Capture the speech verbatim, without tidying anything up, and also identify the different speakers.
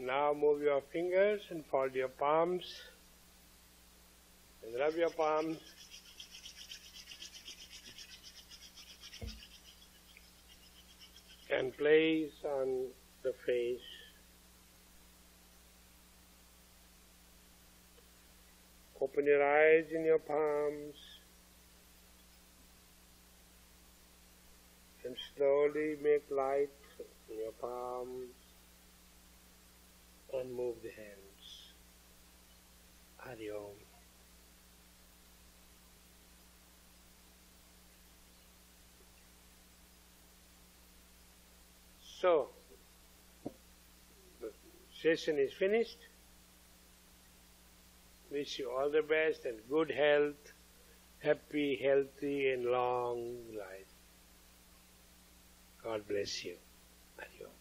Speaker 1: And now move your fingers and fold your palms and rub your palms. And place on the face. Open your eyes in your palms and slowly make light in your palms and move the hands. Hari Om. So, the session is finished. Wish you all the best and good health, happy, healthy and long life. God bless you. Hari Om.